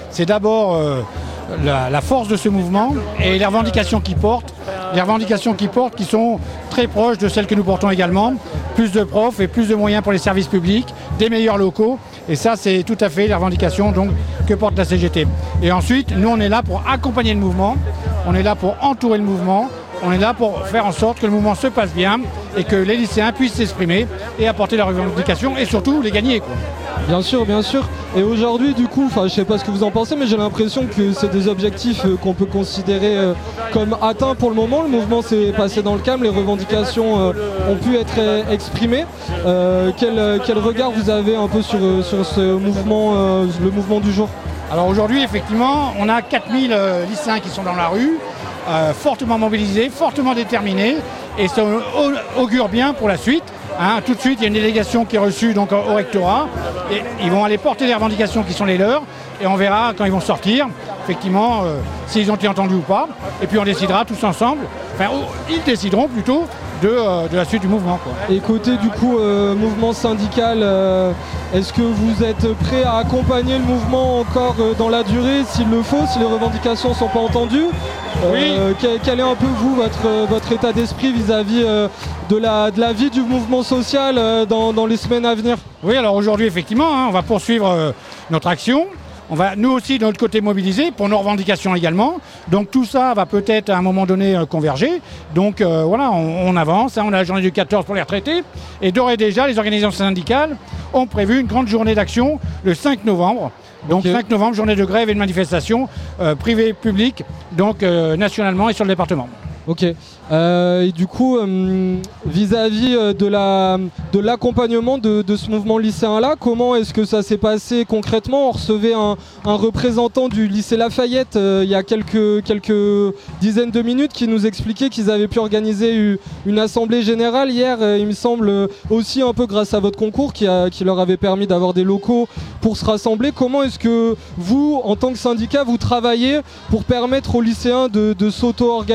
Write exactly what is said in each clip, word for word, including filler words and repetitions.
c'est d'abord euh, la, la force de ce mouvement et les revendications qu'il porte, les revendications qu'il porte qui sont très proches de celles que nous portons également, plus de profs et plus de moyens pour les services publics, des meilleurs locaux, et ça c'est tout à fait les revendications donc, que porte la C G T. Et ensuite, nous on est là pour accompagner le mouvement, on est là pour entourer le mouvement, on est là pour faire en sorte que le mouvement se passe bien et que les lycéens puissent s'exprimer et apporter leurs revendications et surtout les gagner, quoi. Bien sûr, bien sûr. Et aujourd'hui, du coup, je ne sais pas ce que vous en pensez, mais j'ai l'impression que c'est des objectifs euh, qu'on peut considérer euh, comme atteints pour le moment. Le mouvement s'est passé dans le calme, les revendications euh, ont pu être euh, exprimées. Euh, quel, quel regard vous avez un peu sur, sur ce mouvement, euh, le mouvement du jour ? Alors aujourd'hui, effectivement, on a quatre mille euh, lycéens qui sont dans la rue, euh, fortement mobilisés, fortement déterminés, et ça augure bien pour la suite. Hein, tout de suite, il y a une délégation qui est reçue donc, au rectorat, et ils vont aller porter les revendications qui sont les leurs, et on verra quand ils vont sortir, effectivement, euh, s'ils ont été entendus ou pas, et puis on décidera tous ensemble, enfin, ils décideront plutôt de, euh, de la suite du mouvement, quoi. Et côté du coup euh, mouvement syndical, euh, est-ce que vous êtes prêt à accompagner le mouvement encore euh, dans la durée s'il le faut, si les revendications ne sont pas entendues ? euh, Oui. quel, quel est un peu vous, votre, votre état d'esprit vis-à-vis euh, de, la, de la vie du mouvement social euh, dans, dans les semaines à venir ? Oui, alors aujourd'hui, effectivement, hein, on va poursuivre euh, notre action. On va nous aussi de notre côté mobiliser pour nos revendications également. Donc tout ça va peut-être à un moment donné euh, converger. Donc euh, voilà, on, on avance. Hein, on a la journée du quatorze pour les retraités. Et d'ores et déjà, les organisations syndicales ont prévu une grande journée d'action le cinq novembre. Donc okay. cinq novembre, journée de grève et de manifestation euh, privée, publique, donc euh, nationalement et sur le département. Ok. Euh, et du coup, euh, vis-à-vis euh, de, la, de l'accompagnement de, de ce mouvement lycéen-là, comment est-ce que ça s'est passé concrètement ? On recevait un, un représentant du lycée Lafayette euh, il y a quelques, quelques dizaines de minutes qui nous expliquait qu'ils avaient pu organiser une, une assemblée générale hier, euh, il me semble, aussi un peu grâce à votre concours qui, a, qui leur avait permis d'avoir des locaux pour se rassembler. Comment est-ce que vous, en tant que syndicat, vous travaillez pour permettre aux lycéens de, de s'auto-organiser ?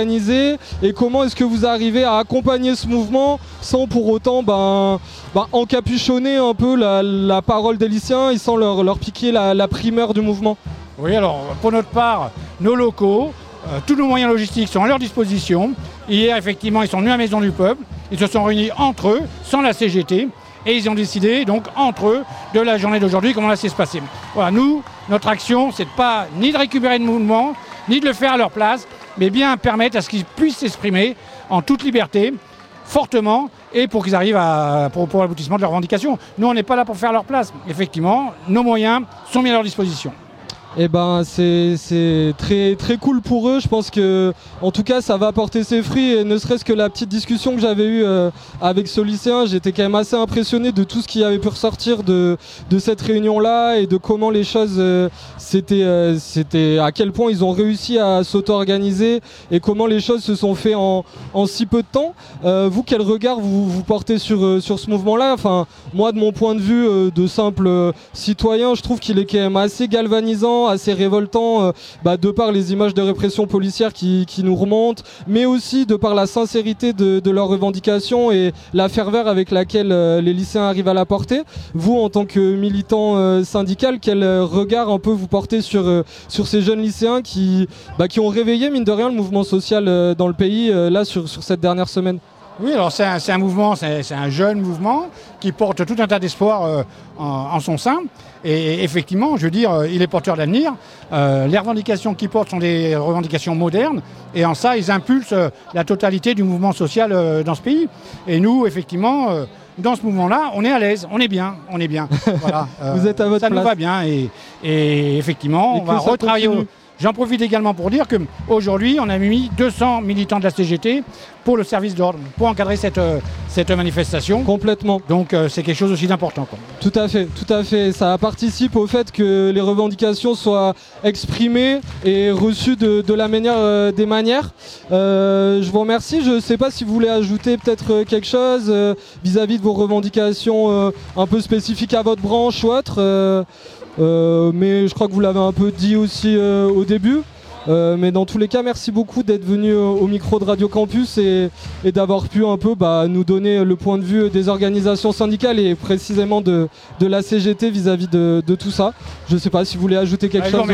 Et comment est-ce que vous arrivez à accompagner ce mouvement sans pour autant ben, ben, encapuchonner un peu la, la parole des lycéens et sans leur, leur piquer la, la primeur du mouvement ? Oui, alors pour notre part, nos locaux, euh, tous nos moyens logistiques sont à leur disposition. Hier, effectivement, ils sont venus à la Maison du Peuple. Ils se sont réunis entre eux, sans la C G T. Et ils ont décidé, donc, entre eux, de la journée d'aujourd'hui, comment ça s'est passé. Voilà, nous, notre action, c'est de pas ni de récupérer le mouvement, ni de le faire à leur place, mais bien permettre à ce qu'ils puissent s'exprimer en toute liberté, fortement, et pour qu'ils arrivent à, pour, pour l'aboutissement de leurs revendications. Nous, on n'est pas là pour faire leur place. Effectivement, nos moyens sont mis à leur disposition. Eh ben c'est, c'est très, très cool pour eux. Je pense que en tout cas ça va apporter ses fruits, et ne serait-ce que la petite discussion que j'avais eue euh, avec ce lycéen, j'étais quand même assez impressionné de tout ce qui avait pu ressortir de, de cette réunion-là et de comment les choses euh, c'était, euh, c'était à quel point ils ont réussi à s'auto-organiser et comment les choses se sont faites en, en si peu de temps. Euh, vous, quel regard vous, vous portez sur, euh, sur ce mouvement-là ? Enfin, moi de mon point de vue euh, de simple euh, citoyen, je trouve qu'il est quand même assez galvanisant, assez révoltant, euh, bah, de par les images de répression policière qui, qui nous remontent, mais aussi de par la sincérité de, de leurs revendications et la ferveur avec laquelle euh, les lycéens arrivent à la porter. Vous, en tant que militant euh, syndical, quel regard un peu vous portez sur, euh, sur ces jeunes lycéens qui, bah, qui ont réveillé, mine de rien, le mouvement social euh, dans le pays, euh, là, sur, sur cette dernière semaine ? Oui, alors c'est un, c'est un mouvement, c'est, c'est un jeune mouvement qui porte tout un tas d'espoir euh, en, en son sein. Et effectivement, je veux dire, euh, il est porteur d'avenir. Euh, les revendications qu'il porte sont des revendications modernes. Et en ça, ils impulsent euh, la totalité du mouvement social euh, dans ce pays. Et nous, effectivement, euh, dans ce mouvement-là, on est à l'aise, on est bien, on est bien. Voilà, euh, Vous êtes à votre ça place. nous va bien. Et, et effectivement, et on va retravailler... Au... J'en profite également pour dire qu'aujourd'hui, on a mis deux cents militants de la C G T pour le service d'ordre, pour encadrer cette, cette manifestation. Complètement. Donc euh, c'est quelque chose aussi d'important, quoi. Tout à fait, tout à fait. Ça participe au fait que les revendications soient exprimées et reçues de, de la meilleure euh, des manières. Euh, je vous remercie. Je ne sais pas si vous voulez ajouter peut-être quelque chose euh, vis-à-vis de vos revendications euh, un peu spécifiques à votre branche ou autre. Euh, Euh, mais je crois que vous l'avez un peu dit aussi euh, au début. Euh, mais dans tous les cas, merci beaucoup d'être venu euh, au micro de Radio Campus et, et d'avoir pu un peu bah, nous donner le point de vue des organisations syndicales et précisément de, de la C G T vis-à-vis de, de tout ça. Je ne sais pas si vous voulez ajouter quelque Allez, chose.